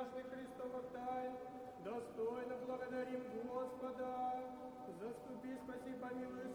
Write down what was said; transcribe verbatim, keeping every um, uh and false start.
важных Христовых тайн, достойно благодарим Господа. Заступи, спаси, помилуй,